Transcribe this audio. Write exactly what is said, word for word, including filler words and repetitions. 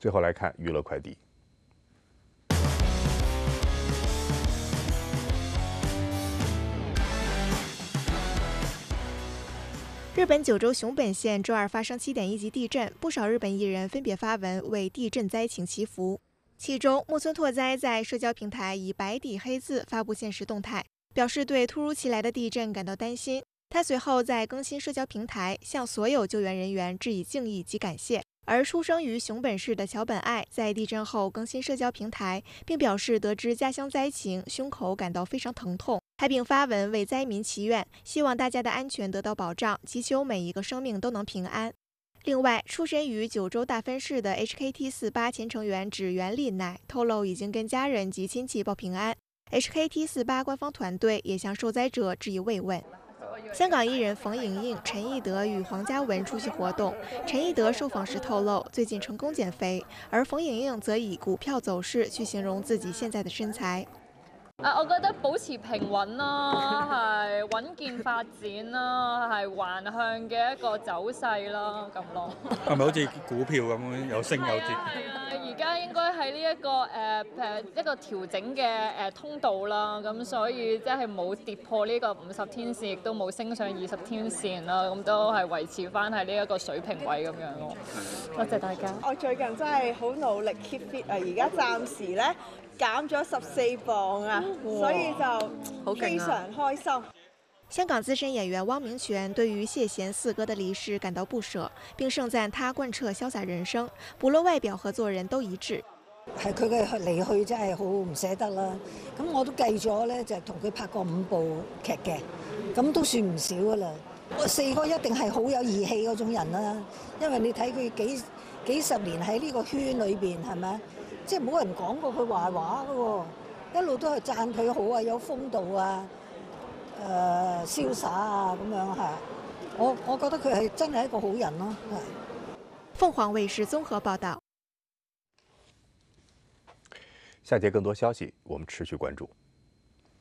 最后来看娱乐快递。 日本九州熊本县周二发生七点一级地震，不少日本艺人分别发文为地震灾情祈福。其中，木村拓哉在社交平台以白底黑字发布现实动态，表示对突如其来的地震感到担心。他随后在更新社交平台，向所有救援人员致以敬意及感谢。而出生于熊本市的桥本爱在地震后更新社交平台，并表示得知家乡灾情，胸口感到非常疼痛。 还并发文为灾民祈愿，希望大家的安全得到保障，祈求每一个生命都能平安。另外，出身于九州大分市的 H K T 四十八前成员指原丽乃透露，已经跟家人及亲戚报平安。H K T 四十八官方团队也向受灾者致以慰问。 香港艺人冯颖颖、陈义德与黄嘉文出席活动。陈义德受访時透露，最近成功减肥，而馮穎穎則以股票走勢去形容自己現在的身材。 啊，我覺得保持平穩啦，係穩健發展啦，係橫向嘅一個走勢啦，咁咯。 係咪好似股票咁樣有升有跌？ 係啊，而家應該喺呢一個誒誒、呃、一個調整嘅誒通道啦，咁所以即係冇跌破呢個五十天線，亦都冇升上二十天線啦，咁都係維持翻喺呢一個水平位咁樣咯。多謝大家。 我最近真係好努力 keep fit 啊，而家暫時咧。 減咗十四磅啊，所以就非常開心。 香港資深演員汪明荃對於謝賢四哥的離世感到不捨，並盛讚他貫徹瀟灑人生，不論外表和做人都一致。 係佢嘅離去真係好唔捨得啦。咁我都計咗咧，就係同佢拍過五部劇嘅，咁都算唔少噶啦。四哥一定係好有義氣嗰種人啦，因為你睇佢幾幾十年喺呢個圈裏邊係咪？ 即係冇人講過佢壞話嘅喎，一路都係讚佢好啊，有風度啊，誒、呃、瀟灑啊咁樣係。我我覺得佢係真係一個好人咯。 鳳凰衛視綜合報道。 下節更多消息，我們持續關注。